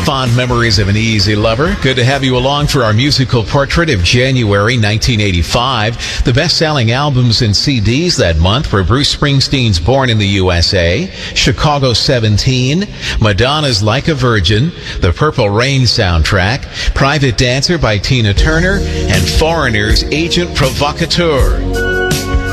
Fond memories of an easy lover. Good to have you along for our musical portrait of January 1985. The best-selling albums and CDs that month were Bruce Springsteen's Born in the USA, Chicago 17, Madonna's Like a Virgin, the Purple Rain soundtrack, Private Dancer by Tina Turner, and Foreigner's Agent Provocateur.